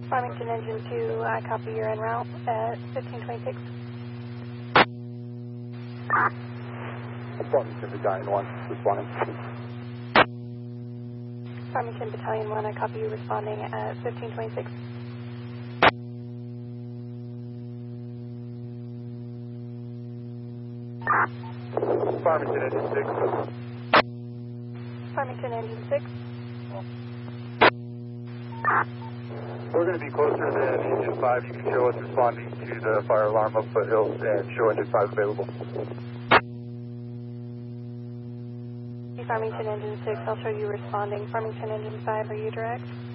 Farmington Engine 2, I copy you're en route at 1526. Farmington Battalion 1, responding. Farmington Battalion 1, I copy you responding at 1526. Farmington Engine 6. Farmington Engine 6. We're going to be closer than Engine 5. You can show us responding to the fire alarm up foothills and show Engine 5 available. Farmington Engine 6, I'll show you responding. Farmington Engine 5, are you direct?